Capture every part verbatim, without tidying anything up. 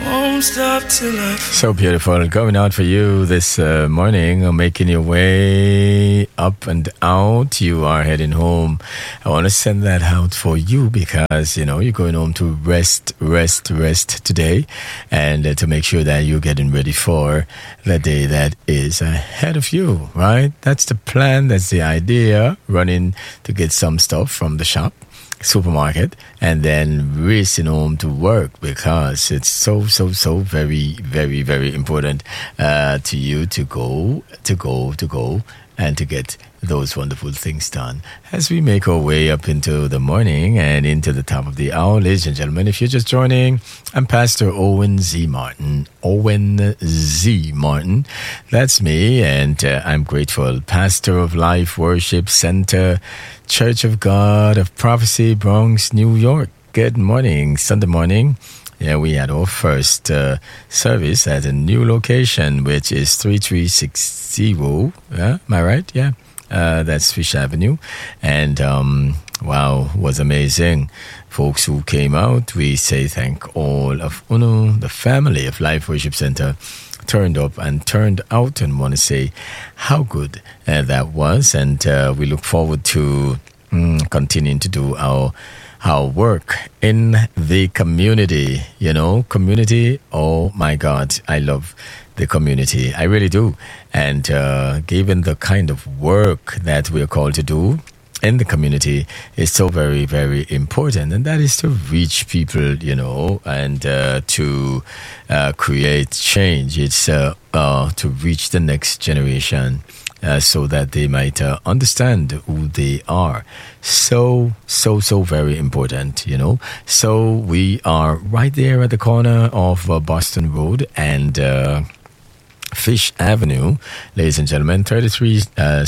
won't stop till I... So beautiful. Going out for you this uh, morning, uh, making your way up and out. You are heading home. I want to send that out for you because, you know, you're going home to rest, rest, rest today. And uh, to make sure that you're getting ready for the day that is ahead of you, right? That's the plan. That's the idea. Running to get some stuff from the shop, supermarket, and then racing home to work because it's so so so very very very important uh to you to go to go to go and to get those wonderful things done as we make our way up into the morning and into the top of the hour. Ladies and gentlemen, if you're just joining, I'm Pastor Owen Z. Martin. Owen Z. Martin. That's me, and uh, I'm grateful. Pastor of Life Worship Center, Church of God of Prophecy, Bronx, New York. Good morning. Sunday morning. Yeah, we had our first uh, service at a new location, which is thirty-three sixty. Yeah, am I right? Yeah. Uh, that's Fish Avenue. And, um, wow, was amazing. Folks who came out, we say thank all of Uno, the family of Life Worship Center, turned up and turned out, and want to say how good uh, that was. And uh, we look forward to mm, continuing to do our our work in the community. You know, community, oh my God, I love the community. I really do. And uh, given the kind of work that we're called to do in the community is so very, very important. And that is to reach people, you know, and uh, to uh, create change. It's uh, uh, to reach the next generation. Uh, so that they might uh, understand who they are. So, so, so very important, you know. So we are right there at the corner of uh, Boston Road and uh, Fish Avenue, ladies and gentlemen, thirty-three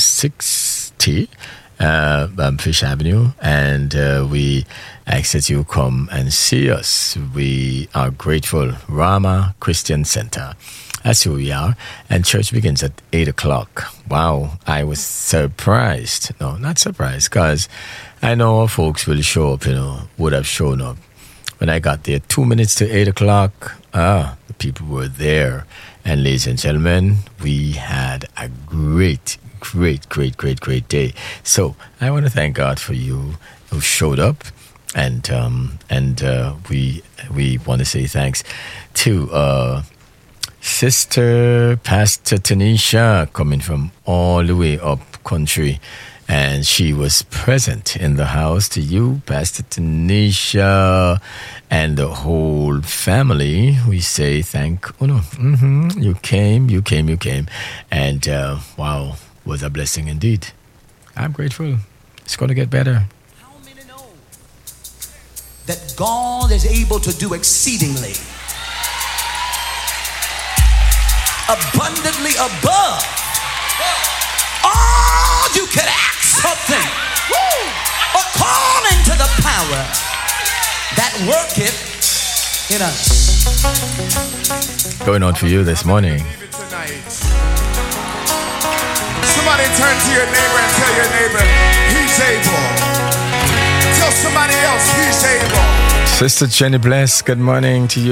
sixty uh, um, Fish Avenue. And uh, we ask that you come and see us. We are grateful. Rama Christian Center. That's who we are. And church begins at eight o'clock. Wow, I was surprised. No, not surprised, because I know folks will show up, you know, would have shown up. When I got there, two minutes to eight o'clock, ah, the people were there. And ladies and gentlemen, we had a great, great, great, great, great day. So I want to thank God for you who showed up. And um, and uh, we we want to say thanks to... Uh, Sister Pastor Tanisha, coming from all the way up country, and she was present in the house. To you, Pastor Tanisha, and the whole family, we say thank you. Mm-hmm. You came, you came, you came, and uh, wow, was a blessing indeed. I'm grateful. It's going to get better. How many know that God is able to do exceedingly abundantly above all you could ask something, according to the power that worketh in us. Going on for you this morning. Somebody turn to your neighbor and tell your neighbor, he's able. Tell somebody else, he's able. Sister Jenny Bless, good morning to you.